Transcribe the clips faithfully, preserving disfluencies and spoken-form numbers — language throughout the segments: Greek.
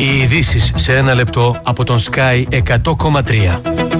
Οι ειδήσεις σε ένα λεπτό από τον Sky εκατό κόμμα τρία.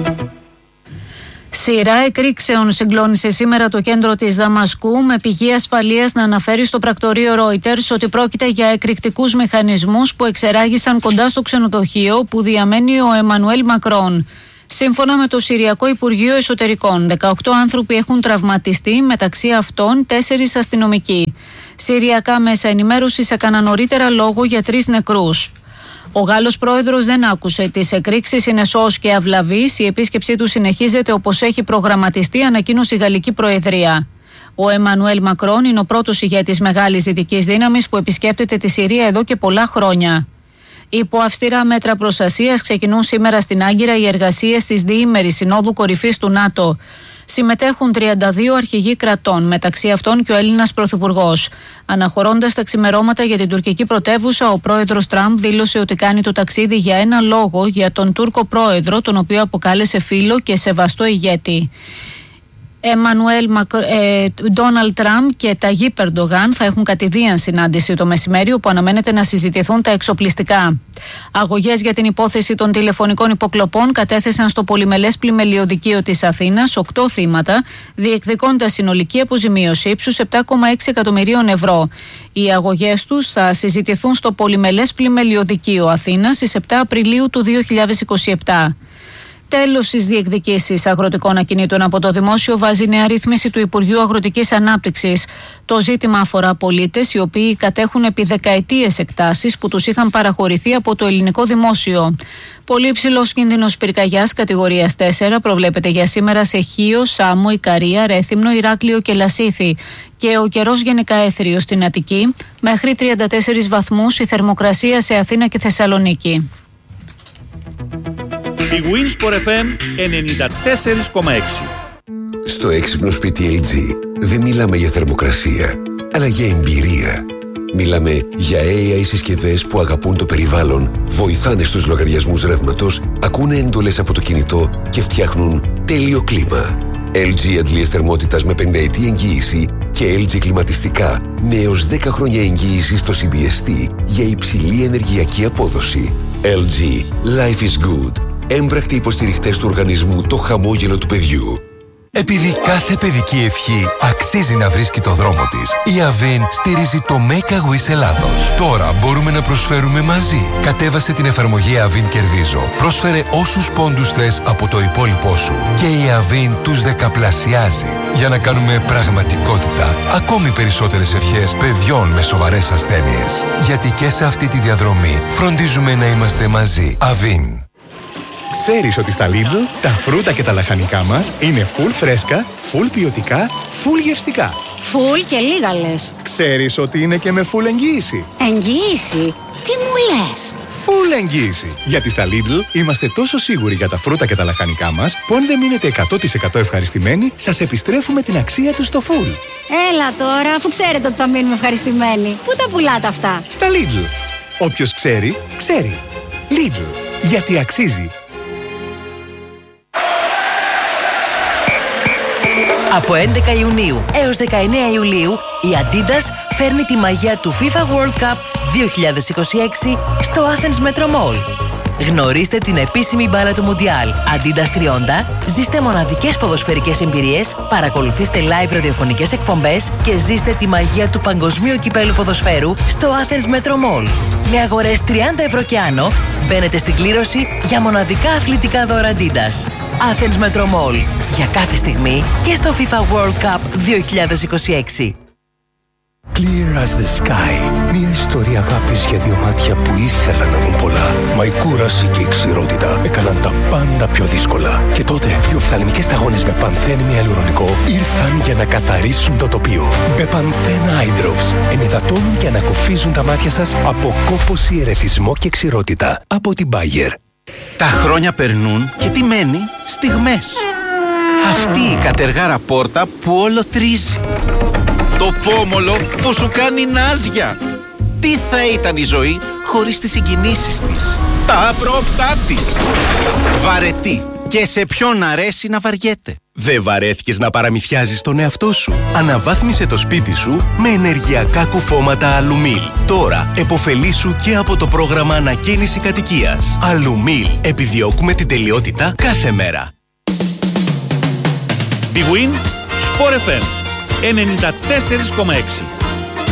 Σειρά εκρήξεων συγκλώνησε σήμερα το κέντρο της Δαμασκού, με πηγή ασφαλείας να αναφέρει στο πρακτορείο Reuters ότι πρόκειται για εκρηκτικούς μηχανισμούς που εξεράγησαν κοντά στο ξενοδοχείο που διαμένει ο Εμμανουέλ Μακρόν. Σύμφωνα με το Συριακό Υπουργείο Εσωτερικών, δεκαοκτώ άνθρωποι έχουν τραυματιστεί, μεταξύ αυτών τέσσερις αστυνομικοί. Συριακά μέσα ενημέρωσης έκαναν νωρίτερα λόγο για τρεις νεκρούς. Ο Γάλλος πρόεδρος δεν άκουσε τις εκρήξεις, είναι σώος και αυλαβής. Η επίσκεψή του συνεχίζεται όπως έχει προγραμματιστεί, ανακοίνωσε η Γαλλική Προεδρία. Ο Εμμανουέλ Μακρόν είναι ο πρώτος ηγέτης μεγάλης δυτικής δύναμης που επισκέπτεται τη Συρία εδώ και πολλά χρόνια. Υπό αυστηρά μέτρα προστασίας ξεκινούν σήμερα στην Άγκυρα οι εργασίες της διήμερης Συνόδου Κορυφής του ΝΑΤΟ. Συμμετέχουν τριάντα δύο αρχηγοί κρατών, μεταξύ αυτών και ο Έλληνας Πρωθυπουργός. Αναχωρώντας τα ξημερώματα για την τουρκική πρωτεύουσα, ο πρόεδρος Τραμπ δήλωσε ότι κάνει το ταξίδι για ένα λόγο, για τον Τούρκο πρόεδρο, τον οποίο αποκάλεσε φίλο και σεβαστό ηγέτη. Εμμανουέλ Ντόναλντ Τραμπ και Ταγίπ Ερντογάν θα έχουν κατηδίαν συνάντηση το μεσημέρι, όπου αναμένεται να συζητηθούν τα εξοπλιστικά. Αγωγές για την υπόθεση των τηλεφωνικών υποκλοπών κατέθεσαν στο πολυμελές πλημελιωδικείο της Αθήνας οκτώ θύματα, διεκδικώντας συνολική αποζημίωση ύψους επτά κόμμα έξι εκατομμυρίων ευρώ. Οι αγωγές τους θα συζητηθούν στο πολυμελές πλημελιωδικείο Αθήνας στις επτά Απριλίου του δύο χιλιάδες είκοσι επτά. Τέλος στις διεκδικήσεις αγροτικών ακινήτων από το Δημόσιο βάζει νέα ρύθμιση του Υπουργείου Αγροτικής Ανάπτυξης. Το ζήτημα αφορά πολίτες οι οποίοι κατέχουν επί δεκαετίες εκτάσεις που τους είχαν παραχωρηθεί από το ελληνικό δημόσιο. Πολύ υψηλός κίνδυνος πυρκαγιάς κατηγορίας τέσσερα προβλέπεται για σήμερα σε Χίο, Σάμο, Ικαρία, Ρέθυμνο, Ηράκλειο και Λασίθι. Και ο καιρός γενικά έθριος στην Αττική, μέχρι τριάντα τέσσερις βαθμούς η θερμοκρασία σε Αθήνα και Θεσσαλονίκη. Η Winsport εφ εμ ενενήντα τέσσερα κόμμα έξι. Στο έξυπνο σπίτι ελ τζι δεν μιλάμε για θερμοκρασία, αλλά για εμπειρία. Μιλάμε για έι άι συσκευές που αγαπούν το περιβάλλον, βοηθάνε στους λογαριασμούς ρεύματος, ακούνε εντολές από το κινητό και φτιάχνουν τέλειο κλίμα. ελ τζι αντλίες θερμότητας με πενταετή εγγύηση και ελ τζι κλιματιστικά με έως δέκα χρόνια εγγύηση στο σι μπι ες τι για υψηλή ενεργειακή απόδοση. ελ τζι. Life is good. Έμπρακτοι υποστηριχτές του οργανισμού Το Χαμόγελο του Παιδιού. Επειδή κάθε παιδική ευχή αξίζει να βρίσκει το δρόμο της, η Avin στηρίζει το Make a Wish Ελλάδος. Τώρα μπορούμε να προσφέρουμε μαζί. Κατέβασε την εφαρμογή Avin Κερδίζω. Πρόσφερε όσους πόντους θες από το υπόλοιπό σου. Και η Avin τους δεκαπλασιάζει. Για να κάνουμε πραγματικότητα ακόμη περισσότερες ευχές παιδιών με σοβαρές ασθένειες. Γιατί και σε αυτή τη διαδρομή φροντίζουμε να είμαστε μαζί. Avin. Ξέρεις ότι στα Lidl τα φρούτα και τα λαχανικά μας είναι full φρέσκα, full ποιοτικά, full γευστικά. Full και λίγα λες. Ξέρεις ότι είναι και με full εγγύηση. Εγγύηση? Τι μου λες? Full εγγύηση. Γιατί στα Lidl είμαστε τόσο σίγουροι για τα φρούτα και τα λαχανικά μας, που αν δεν μείνετε εκατό τοις εκατό ευχαριστημένοι, σας επιστρέφουμε την αξία τους στο full. Έλα τώρα, αφού ξέρετε ότι θα μείνουμε ευχαριστημένοι. Πού τα πουλάτε αυτά? Στα Lidl. Όποιος ξέρει, ξέρει. Lidl. Γιατί αξίζει. Από έντεκα Ιουνίου έως δεκαεννέα Ιουλίου, η Adidas φέρνει τη μαγεία του FIFA World Cup δύο χιλιάδες είκοσι έξι στο Athens Metro Mall. Γνωρίστε την επίσημη μπάλα του Μουντιάλ Adidas τριάντα, ζήστε μοναδικές ποδοσφαιρικές εμπειρίες, παρακολουθήστε live ραδιοφωνικές εκπομπές και ζήστε τη μαγεία του παγκοσμίου κυπέλου ποδοσφαίρου στο Athens Metro Mall. Με αγορές τριάντα ευρώ και άνω, μπαίνετε στην κλήρωση για μοναδικά αθλητικά δώρα Adidas. Athens Metro Mall. Για κάθε στιγμή και στο FIFA World Cup δύο χιλιάδες είκοσι έξι. Clear as the sky. Μια ιστορία αγάπης για δύο μάτια που ήθελαν να δουν πολλά. Μα η κούραση και η ξηρότητα έκαναν τα πάντα πιο δύσκολα. Και τότε οι οφθαλμικές σταγόνες με πανθέν με αλουρονικό ήρθαν για να καθαρίσουν το τοπίο. Μπεπανθέν Eye Drops ενυδατώνουν και ανακουφίζουν τα μάτια σας από κόπωση, ερεθισμό και ξηρότητα. Από την Bayer. Τα χρόνια περνούν και τι μένει? Στιγμές. Αυτή η κατεργάρα πόρτα που όλο τρίζει. Το πόμολο που σου κάνει νάζια. Τι θα ήταν η ζωή χωρίς τις συγκινήσεις της, τα απρόπτά της. Βαρετή. Και σε ποιον αρέσει να βαριέται. Δεν βαρέθηκες να παραμυθιάζεις τον εαυτό σου? Αναβάθμισε το σπίτι σου με ενεργειακά κουφώματα Αλουμίλ. Τώρα επωφελήσου και από το πρόγραμμα ανακαίνιση κατοικίας. Αλουμίλ. Επιδιώκουμε την τελειότητα κάθε μέρα. Big Win, Sport εφ εμ ενενήντα τέσσερα κόμμα έξι.